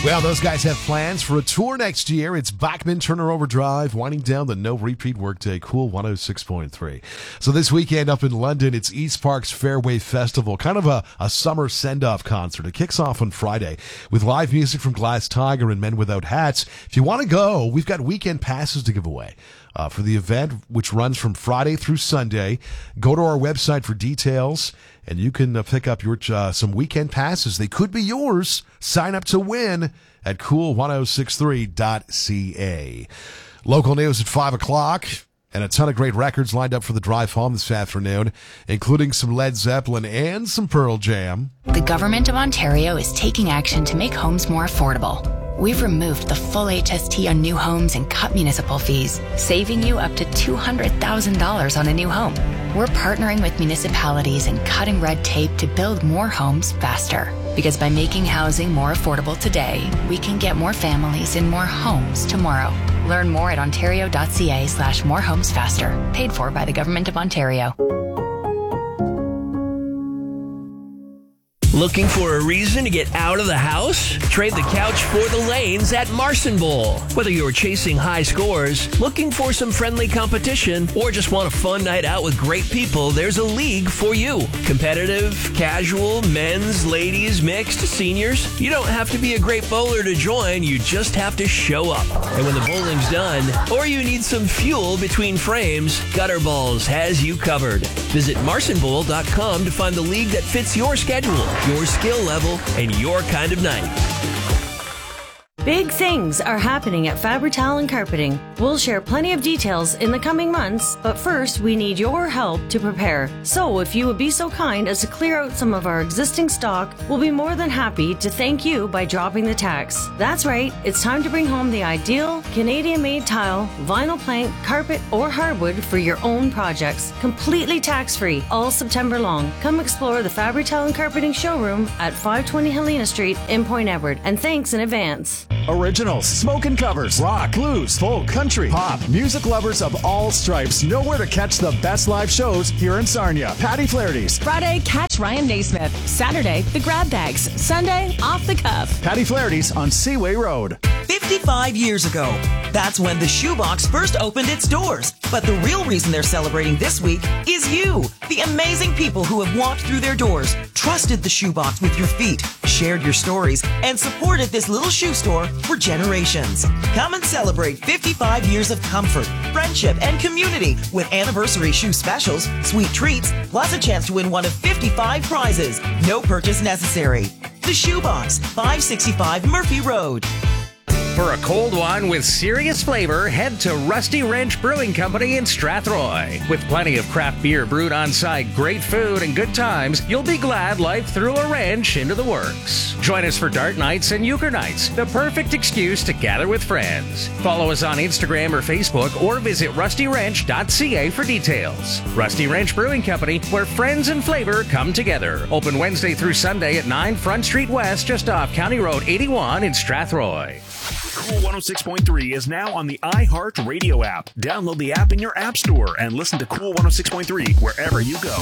Well, those guys have plans for a tour next year. It's Bachman Turner Overdrive, winding down the no repeat workday. Cool 106.3. So this weekend up in London, it's East Park's Fairway Festival, kind of a summer send-off concert. It kicks off on Friday with live music from Glass Tiger and Men Without Hats. If you want to go, we've got weekend passes to give away. For the event, which runs from Friday through Sunday. Go to our website for details, and you can pick up your some weekend passes. They could be yours. Sign up to win at cool1063.ca. Local news at 5 o'clock, and a ton of great records lined up for the drive home this afternoon, including some Led Zeppelin and some Pearl Jam. The Government of Ontario is taking action to make homes more affordable. We've removed the full HST on new homes and cut municipal fees, saving you up to $200,000 on a new home. We're partnering with municipalities and cutting red tape to build more homes faster. Because by making housing more affordable today, we can get more families in more homes tomorrow. Learn more at ontario.ca/morehomesfaster. Paid for by the Government of Ontario. Looking for a reason to get out of the house? Trade the couch for the lanes at Marson Bowl. Whether you're chasing high scores, looking for some friendly competition, or just want a fun night out with great people, there's a league for you. Competitive, casual, men's, ladies, mixed, seniors. You don't have to be a great bowler to join, you just have to show up. And when the bowling's done, or you need some fuel between frames, Gutter Balls has you covered. Visit marsonbowl.com to find the league that fits your schedule, your skill level, and your kind of night. Big things are happening at Fabri-Tal and Carpeting. We'll share plenty of details in the coming months, but first we need your help to prepare. So if you would be so kind as to clear out some of our existing stock, we'll be more than happy to thank you by dropping the tax. That's right, it's time to bring home the ideal Canadian-made tile, vinyl plank, carpet, or hardwood for your own projects. Completely tax-free all September long. Come explore the Fabri-Tal and Carpeting showroom at 520 Helena Street in Point Edward, and thanks in advance. Originals, smoking covers, rock, blues, folk, country, pop, music lovers of all stripes know where to catch the best live shows here in Sarnia. Patty Flaherty's. Friday, catch Ryan Naismith. Saturday, the Grab Bags. Sunday, Off the Cuff. Patty Flaherty's on Seaway Road. 55 years ago, that's when the Shoebox first opened its doors. But the real reason they're celebrating this week is you, the amazing people who have walked through their doors, trusted the Shoebox with your feet, shared your stories, and supported this little shoe store for generations. Come and celebrate 55 years of comfort, friendship, and community with anniversary shoe specials, sweet treats, plus a chance to win one of 55 prizes. No purchase necessary. The Shoebox, 565 Murphy Road. For a cold one with serious flavor, head to Rusty Wrench Brewing Company in Strathroy. With plenty of craft beer brewed on site, great food, and good times, you'll be glad life threw a wrench into the works. Join us for dart nights and euchre nights, the perfect excuse to gather with friends. Follow us on Instagram or Facebook, or visit rustywrench.ca for details. Rusty Wrench Brewing Company, where friends and flavor come together. Open Wednesday through Sunday at 9 Front Street West, just off County Road 81 in Strathroy. Cool 106.3 is now on the iHeart Radio app. Download the app in your app store and listen to Cool 106.3 wherever you go.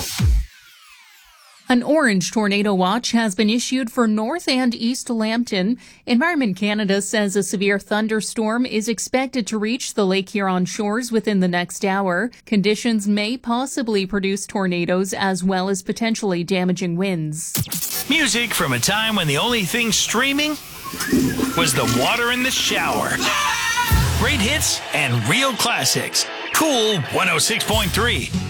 An orange tornado watch has been issued for North and East Lambton. Environment Canada says a severe thunderstorm is expected to reach the Lake Huron shores within the next hour. Conditions may possibly produce tornadoes as well as potentially damaging winds. Music from a time when the only thing streaming was the water in the shower. Great hits and real classics. Cool 106.3.